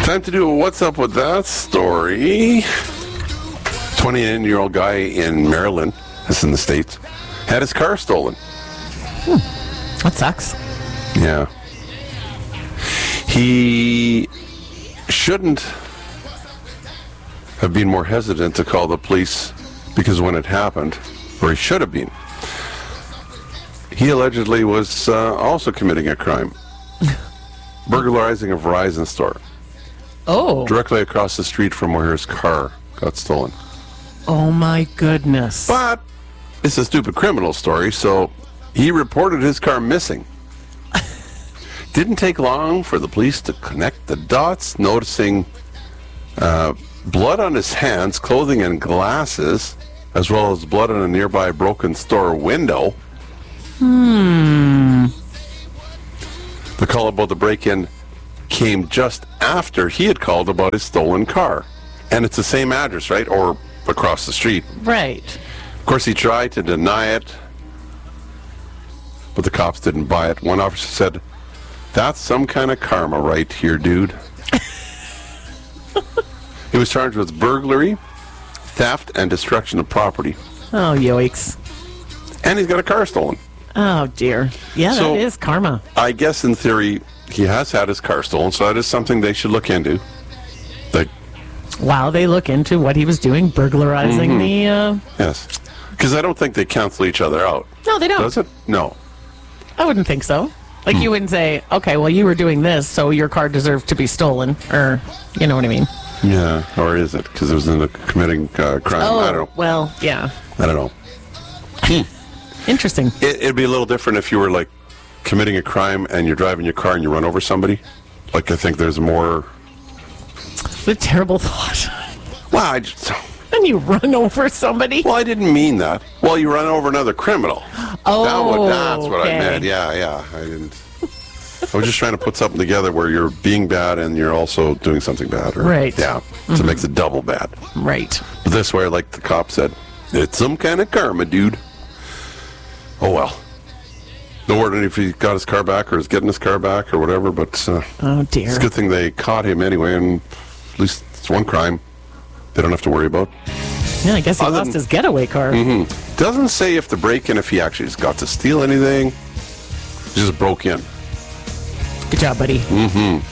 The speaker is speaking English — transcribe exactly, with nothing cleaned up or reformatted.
Time to do a What's Up With That story. twenty-nine-year-old guy in Maryland, that's in the States, had his car stolen. Hmm. That sucks. Yeah. He shouldn't have been more hesitant to call the police because when it happened, or he should have been, he allegedly was uh, also committing a crime. Burglarizing a Verizon store. Oh. Directly across the street from where his car got stolen. Oh my goodness. But it's a stupid criminal story, so he reported his car missing. Didn't take long for the police to connect the dots, noticing uh, blood on his hands, clothing, and glasses, as well as blood on a nearby broken store window. Hmm. The call about the break-in came just after he had called about his stolen car. And it's the same address, right? Or across the street. Right. Of course, he tried to deny it, but the cops didn't buy it. One officer said, "That's some kind of karma right here, dude." He was charged with burglary, theft, and destruction of property. Oh, yikes. And he's got a car stolen. Oh, dear. Yeah, So- that is karma. I guess in theory, he has had his car stolen, so that is something they should look into. Like, Wow, they look into what he was doing, burglarizing Mm-hmm. the... Uh... yes. Because I don't think they cancel each other out. No, they don't. Does it? No. I wouldn't think so. Like, Hmm. you wouldn't say, okay, well, you were doing this, so your car deserved to be stolen. Or, you know what I mean? Yeah. Or is it? Because it was in a committing uh, crime. Oh, I don't know. well, yeah. I don't know. Interesting. It, it'd be a little different if you were, like, committing a crime and you're driving your car and you run over somebody. Like, I think there's more... What a terrible thought. Well, I just... And you run over somebody? Well, I didn't mean that. Well, you run over another criminal. Oh, that would, that's what okay. I meant. Yeah, yeah. I didn't... I was just trying to put something together where you're being bad and you're also doing something bad. Or, Right. Yeah. So it makes it double bad. Right. But this way, like the cop said, it's some kind of karma, dude. Oh, well. No word on if he got his car back or is getting his car back or whatever, but uh, Oh, dear. it's a good thing they caught him anyway, and at least it's one crime they don't have to worry about. Yeah, I guess he Other lost than- his getaway car. Mm-hmm. Doesn't say if the break-in, if he actually just got to steal anything. He just broke in. Good job, buddy. Mm-hmm.